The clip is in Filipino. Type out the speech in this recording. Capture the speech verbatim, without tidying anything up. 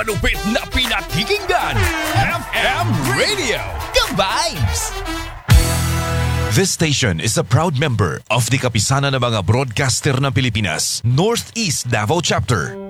malupit na pinakikinggan. F M Radio, The Vibes! This station is a proud member of the Kapisanan ng mga Broadcaster ng Pilipinas, Northeast Davao Chapter.